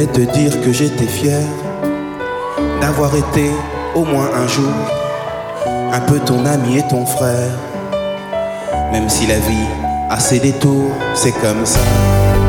Te dire que j'étais fier d'avoir été au moins un jour un peu ton ami et ton frère. Même si la vie a ses détours, c'est comme ça.